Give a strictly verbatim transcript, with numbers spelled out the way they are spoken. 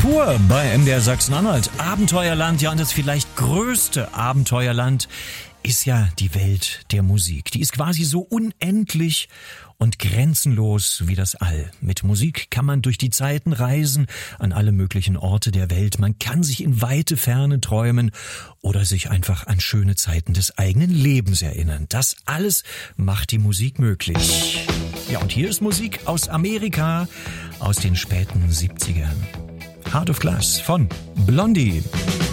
Kultur bei M D R Sachsen-Anhalt. Abenteuerland, ja, und das vielleicht größte Abenteuerland ist ja die Welt der Musik. Die ist quasi so unendlich und grenzenlos wie das All. Mit Musik kann man durch die Zeiten reisen, an alle möglichen Orte der Welt. Man kann sich in weite Ferne träumen oder sich einfach an schöne Zeiten des eigenen Lebens erinnern. Das alles macht die Musik möglich. Ja, und hier ist Musik aus Amerika aus den späten siebzigern. Heart of Glass von Blondie.